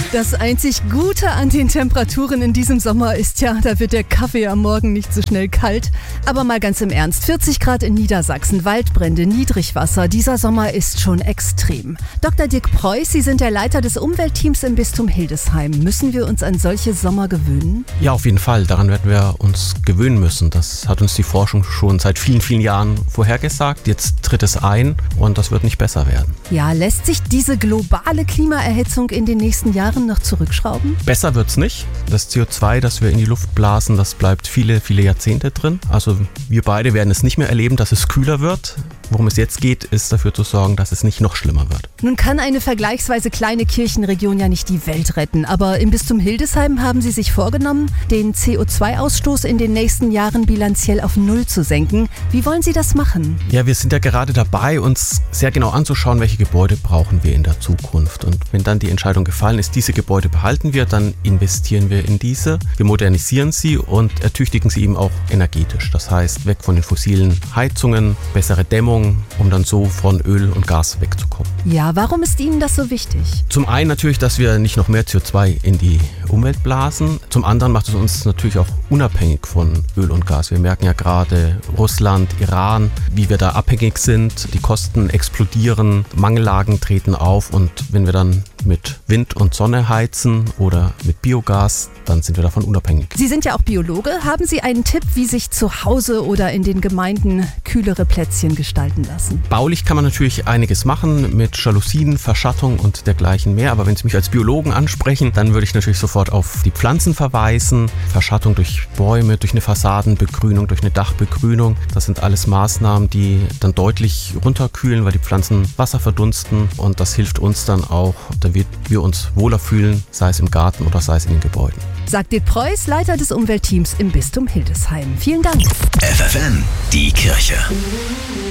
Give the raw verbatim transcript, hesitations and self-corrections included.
Das einzig Gute an den Temperaturen in diesem Sommer ist ja, da wird der Kaffee am Morgen nicht so schnell kalt. Aber mal ganz im Ernst, vierzig Grad in Niedersachsen, Waldbrände, Niedrigwasser, dieser Sommer ist schon extrem. Doktor Dirk Preuß, Sie sind der Leiter des Umweltteams im Bistum Hildesheim. Müssen wir uns an solche Sommer gewöhnen? Ja, auf jeden Fall. Daran werden wir uns gewöhnen müssen. Das hat uns die Forschung schon seit vielen, vielen Jahren vorhergesagt. Jetzt tritt es ein und das wird nicht besser werden. Ja, lässt sich diese globale Klimaerhitzung in den nächsten Jahren noch zurückschrauben? Besser wird's nicht. Das C O zwei, das wir in die Luft blasen, das bleibt viele, viele Jahrzehnte drin. Also wir beide werden es nicht mehr erleben, dass es kühler wird. Worum es jetzt geht, ist dafür zu sorgen, dass es nicht noch schlimmer wird. Nun kann eine vergleichsweise kleine Kirchenregion ja nicht die Welt retten, aber im Bistum Hildesheim haben Sie sich vorgenommen, den C O zwei Ausstoß in den nächsten Jahren bilanziell auf Null zu senken. Wie wollen Sie das machen? Ja, wir sind ja gerade dabei, uns sehr genau anzuschauen, welche Gebäude brauchen wir in der Zukunft. Und wenn dann die Entscheidung gefallen ist, diese Gebäude behalten wir, dann investieren wir in diese. Wir modernisieren sie und ertüchtigen sie eben auch energetisch. Das heißt, weg von den fossilen Heizungen, bessere Dämmung, um dann so von Öl und Gas wegzukommen. Ja, warum ist Ihnen das so wichtig? Zum einen natürlich, dass wir nicht noch mehr C O zwei in die Umwelt blasen. Zum anderen macht es uns natürlich auch unabhängig von Öl und Gas. Wir merken ja gerade Russland, Iran, wie wir da abhängig sind. Die Kosten explodieren, Mangellagen treten auf und wenn wir dann mit Wind und Sonne heizen oder mit Biogas, dann sind wir davon unabhängig. Sie sind ja auch Biologe. Haben Sie einen Tipp, wie sich zu Hause oder in den Gemeinden kühlere Plätzchen gestalten lassen? Baulich kann man natürlich einiges machen mit Jalousien, Verschattung und dergleichen mehr. Aber wenn Sie mich als Biologen ansprechen, dann würde ich natürlich sofort auf die Pflanzen verweisen. Verschattung durch Bäume, durch eine Fassadenbegrünung, durch eine Dachbegrünung. Das sind alles Maßnahmen, die dann deutlich runterkühlen, weil die Pflanzen Wasser verdunsten. Und das hilft uns dann auch, damit wir uns wohler fühlen, sei es im Garten oder sei es in den Gebäuden. Sagt Dirk Preuß, Leiter des Umweltteams im Bistum Hildesheim. Vielen Dank. F F N, die Kirche.